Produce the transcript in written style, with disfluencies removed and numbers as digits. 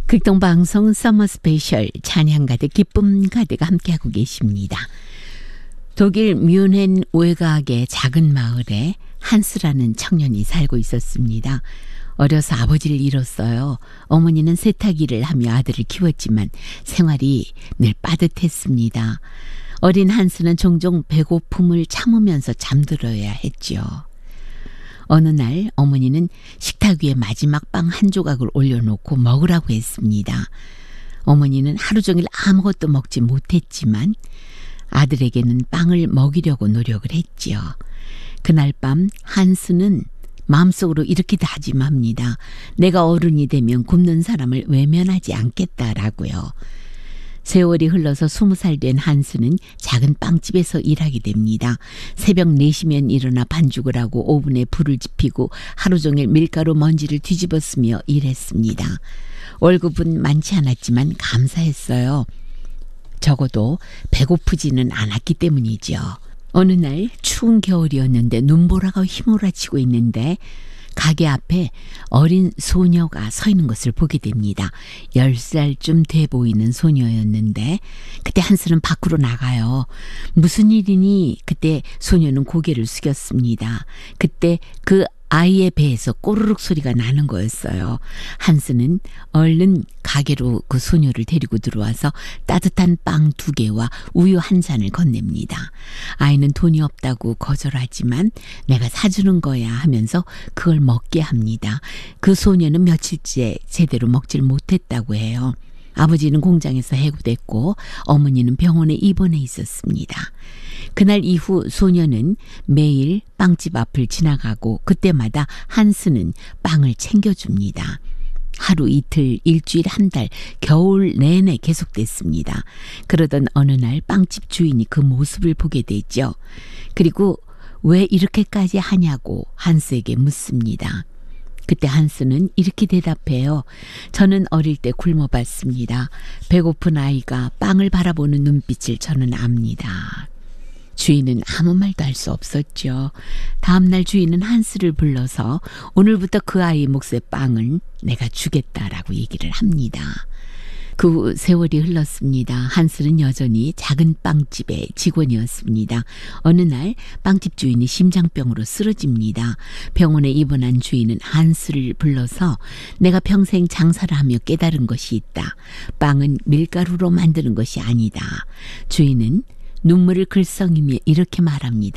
극동방송 서머 스페셜 찬양 가득 기쁨 가득 함께하고 계십니다. 독일 뮌헨 외곽의 작은 마을에 한스라는 청년이 살고 있었습니다. 어려서 아버지를 잃었어요. 어머니는 세탁일을 하며 아들을 키웠지만 생활이 늘 빠듯했습니다. 어린 한스는 종종 배고픔을 참으면서 잠들어야 했지요. 어느 날 어머니는 식탁 위에 마지막 빵 한 조각을 올려놓고 먹으라고 했습니다. 어머니는 하루 종일 아무것도 먹지 못했지만 아들에게는 빵을 먹이려고 노력을 했지요. 그날 밤 한스는 마음속으로 이렇게 다짐합니다. 내가 어른이 되면 굶는 사람을 외면하지 않겠다라고요. 세월이 흘러서 20살 된 한스는 작은 빵집에서 일하게 됩니다. 새벽 4시면 일어나 반죽을 하고 오븐에 불을 지피고 하루 종일 밀가루 먼지를 뒤집어쓰며 일했습니다. 월급은 많지 않았지만 감사했어요. 적어도 배고프지는 않았기 때문이죠. 어느 날 추운 겨울이었는데 눈보라가 휘몰아치고 있는데 가게 앞에 어린 소녀가 서 있는 것을 보게 됩니다. 10살쯤 돼 보이는 소녀였는데 그때 한스는 밖으로 나가요. 무슨 일이니? 그때 소녀는 고개를 숙였습니다. 그때 그 아이의 배에서 꼬르륵 소리가 나는 거였어요. 한스는 얼른 가게로 그 소녀를 데리고 들어와서 따뜻한 빵 2개와 우유 1잔을 건넵니다. 아이는 돈이 없다고 거절하지만 내가 사주는 거야 하면서 그걸 먹게 합니다. 그 소녀는 며칠째 제대로 먹질 못했다고 해요. 아버지는 공장에서 해고됐고 어머니는 병원에 입원해 있었습니다. 그날 이후 소녀는 매일 빵집 앞을 지나가고 그때마다 한스는 빵을 챙겨줍니다. 하루 이틀, 일주일, 한 달, 겨울 내내 계속됐습니다. 그러던 어느 날 빵집 주인이 그 모습을 보게 되죠. 그리고 왜 이렇게까지 하냐고 한스에게 묻습니다. 그때 한스는 이렇게 대답해요. 저는 어릴 때 굶어봤습니다. 배고픈 아이가 빵을 바라보는 눈빛을 저는 압니다. 주인은 아무 말도 할 수 없었죠. 다음날 주인은 한스를 불러서 오늘부터 그 아이 몫의 빵은 내가 주겠다라고 얘기를 합니다. 그 후 세월이 흘렀습니다. 한스는 여전히 작은 빵집의 직원이었습니다. 어느 날 빵집 주인이 심장병으로 쓰러집니다. 병원에 입원한 주인은 한스를 불러서 내가 평생 장사를 하며 깨달은 것이 있다. 빵은 밀가루로 만드는 것이 아니다. 주인은 눈물을 글썽이며 이렇게 말합니다.